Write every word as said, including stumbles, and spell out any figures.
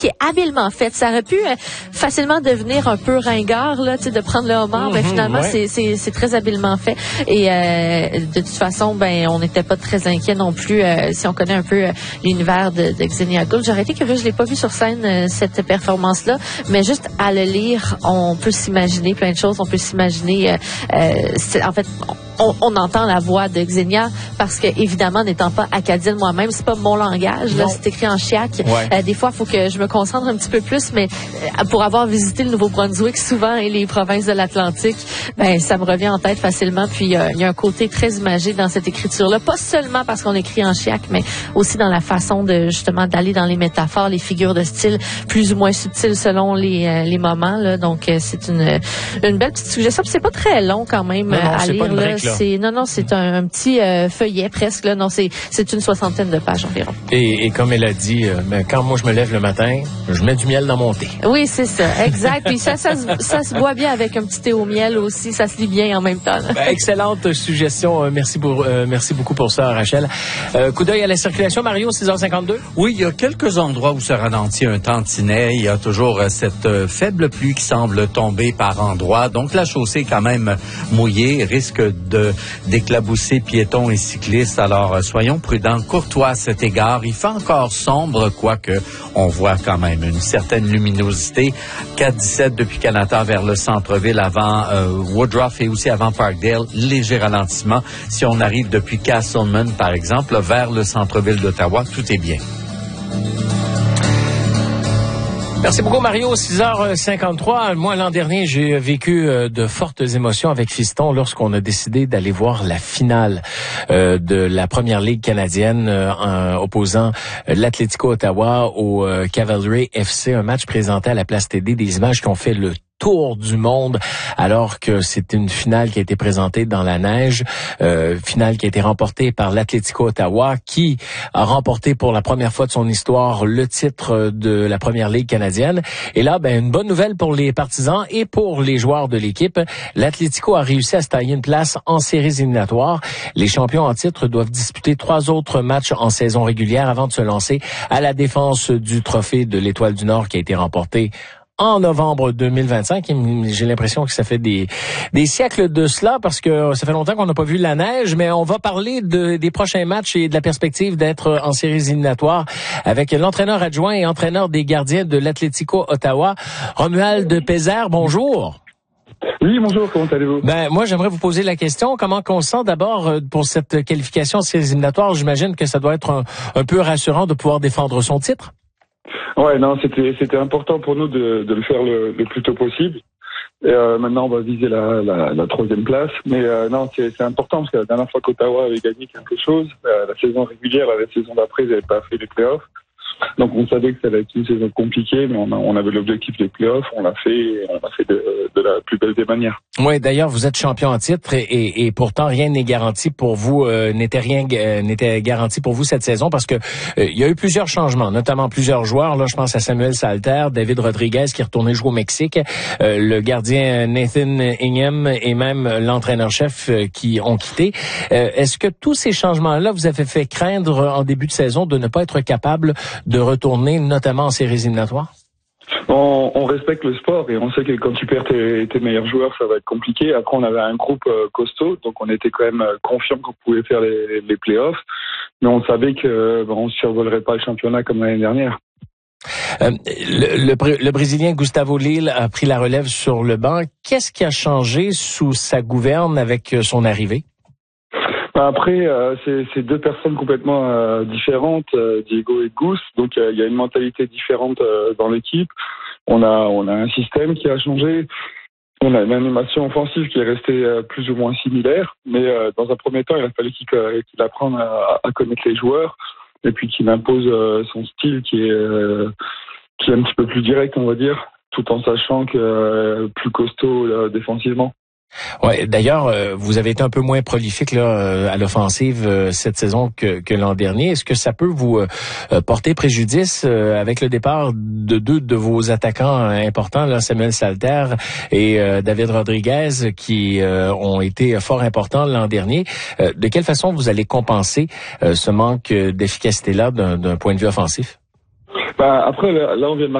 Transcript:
qui est habilement faite. Ça aurait pu euh, facilement devenir un peu ringard, là, tu sais, de prendre le homard, mais mm-hmm, finalement, ouais. c'est, c'est, c'est très habilement fait. Et euh, de toute façon, ben, on n'était pas très inquiets non plus euh, si on connaît un peu euh, l'univers de, de Xenia Gould. J'aurais été curieuse, je l'ai pas vu sur scène euh, cette performance-là, mais juste à le lire, on peut s'imaginer plein de choses. On peut s'imaginer, euh, euh, c'est, en fait, on, on entend la voix de Xenia parce que évidemment, n'étant pas acadienne moi-même, c'est pas mon langage. Là, c'est écrit en chiac. Ouais. Euh, des fois, il faut que je me concentre un petit peu plus, mais euh, pour avoir visité le Nouveau-Brunswick souvent et les provinces de l'Atlantique, ben ça me revient en tête facilement. Puis euh, il y a un côté très imagé dans cette écriture-là, pas seulement parce qu'on écrit en chiac, mais aussi dans la façon de justement d'aller dans les métaphores, les figures de style plus ou moins subtiles selon les euh, les moments. Là. Donc euh, c'est une une belle petite suggestion. Puis c'est pas très long quand même non, non, à lire. Pas une brique, là. C'est non non c'est un, un petit euh, feuillet presque. Là. Non c'est c'est une soixantaine de pages environ. Et, et comme elle a dit, euh, ben, quand moi je me lève le matin, je mets du miel dans mon thé. Oui, c'est ça, exact. Puis ça, ça, ça, ça se boit bien avec un petit thé au miel aussi. Ça se lit bien en même temps. Ben, excellente suggestion. Euh, merci, pour, euh, merci beaucoup pour ça, Rachel. Euh, coup d'œil à la circulation, Mario, six heures cinquante-deux. Oui, il y a quelques endroits où ça ralentit un tantinet. Il y a toujours euh, cette euh, faible pluie qui semble tomber par endroits. Donc, la chaussée est quand même mouillée, risque de d'éclabousser piétons et cyclistes. Alors, euh, soyons prudents, courtois à cet égard. Il fait encore sombre, quoique on voit quand même une certaine luminosité. quatre dix-sept depuis Canada vers le centre-ville avant euh, Woodruff et aussi avant Parkdale. Léger ralentissement. Si on arrive depuis Castleman, par exemple, vers le centre-ville d'Ottawa, tout est bien. Merci beaucoup, Mario. six heures cinquante-trois. Moi, l'an dernier, j'ai vécu de fortes émotions avec Fiston lorsqu'on a décidé d'aller voir la finale euh, de la Première Ligue canadienne euh, en opposant l'Atlético Ottawa au euh, Cavalry F C, un match présenté à la Place T D, des images qui ont fait le tour du monde, alors que c'est une finale qui a été présentée dans la neige, euh, finale qui a été remportée par l'Atlético Ottawa, qui a remporté pour la première fois de son histoire le titre de la Première Ligue canadienne. Et là, ben une bonne nouvelle pour les partisans et pour les joueurs de l'équipe. L'Atlético a réussi à se tailler une place en séries éliminatoires. Les champions en titre doivent disputer trois autres matchs en saison régulière avant de se lancer à la défense du trophée de l'Étoile du Nord qui a été remporté en novembre deux mille vingt-cinq. J'ai l'impression que ça fait des des siècles de cela parce que ça fait longtemps qu'on n'a pas vu la neige, mais on va parler de, des prochains matchs et de la perspective d'être en séries éliminatoires avec l'entraîneur adjoint et entraîneur des gardiens de l'Atlético Ottawa, Romuald Pézère. Bonjour. Oui, bonjour, comment allez-vous? Ben, moi, j'aimerais vous poser la question. Comment on se sent d'abord pour cette qualification en séries éliminatoires? J'imagine que ça doit être un, un peu rassurant de pouvoir défendre son titre. Ouais, non, c'était c'était important pour nous de, de le faire le, le plus tôt possible. Et euh, maintenant, on va viser la, la, la troisième place. Mais euh, non, c'est, c'est important parce que la dernière fois qu'Ottawa avait gagné quelque chose, euh, la saison régulière, la saison d'après, ils n'avaient pas fait les playoffs. Donc on savait que ça allait être une saison compliquée, mais on, a, on avait l'objectif des playoffs, on l'a fait, et on l'a fait de, de la plus belle des manières. Oui, d'ailleurs, vous êtes champion en titre et, et, et pourtant rien n'est garanti pour vous, euh, n'était rien euh, n'était garanti pour vous cette saison parce que euh, il y a eu plusieurs changements, notamment plusieurs joueurs. Là, je pense à Samuel Salter, David Rodriguez qui est retourné jouer au Mexique, euh, le gardien Nathan Ingham et même l'entraîneur-chef euh, qui ont quitté. Euh, est-ce que tous ces changements-là vous avaient fait craindre en début de saison de ne pas être capable de retourner, notamment en séries éliminatoires? On, on respecte le sport et on sait que quand tu perds tes, tes meilleurs joueurs, ça va être compliqué. Après, on avait un groupe euh, costaud, donc on était quand même confiant qu'on pouvait faire les, les playoffs, mais on savait que bon, on ne survolerait pas le championnat comme l'année dernière. Euh, le, le, le Brésilien Gustavo Lille a pris la relève sur le banc. Qu'est-ce qui a changé sous sa gouverne avec son arrivée? Après, euh, c'est, c'est deux personnes complètement euh, différentes, euh, Diego et Gus. Donc, il euh, y a une mentalité différente euh, dans l'équipe. On a, on a un système qui a changé. On a une animation offensive qui est restée euh, plus ou moins similaire. Mais euh, dans un premier temps, il a fallu qu'il, euh, qu'il apprenne à, à connaître les joueurs et puis qu'il impose euh, son style qui est, euh, qui est un petit peu plus direct, on va dire, tout en sachant que euh, plus costaud euh, défensivement. Ouais, d'ailleurs, euh, vous avez été un peu moins prolifique là euh, à l'offensive euh, cette saison que, que l'an dernier. Est-ce que ça peut vous euh, porter préjudice euh, avec le départ de deux de vos attaquants importants, là, Samuel Salter et euh, David Rodriguez, qui euh, ont été fort importants l'an dernier? Euh, de quelle façon vous allez compenser euh, ce manque d'efficacité-là d'un, d'un point de vue offensif? Bah, après, là, là, on vient de